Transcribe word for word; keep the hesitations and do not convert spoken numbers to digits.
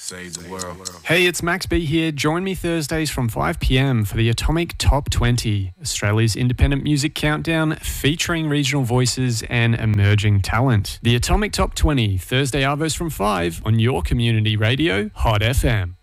Save the world. Hey, it's Max B here. Join me Thursdays from five p.m. for the Atomic Top twenty, Australia's independent music countdown featuring regional voices and emerging talent. The Atomic Top twenty, Thursday arvos from five on your community radio, Hot F M.